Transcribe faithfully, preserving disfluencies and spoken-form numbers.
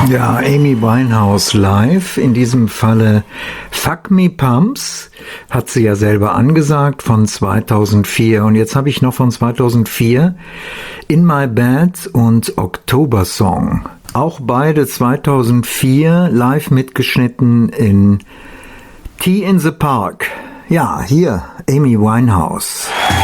Ja, Amy Winehouse live, in diesem Falle Fuck Me Pumps, hat sie ja selber angesagt, von zweitausendvier. Und jetzt habe ich noch von zweitausendvier In My Bed und October Song. Auch beide zweitausendvier live mitgeschnitten in Tea in the Park. Ja, hier Amy Winehouse.